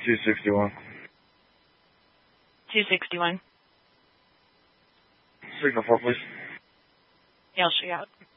261. 261. Signal 4, please. I'll show you out.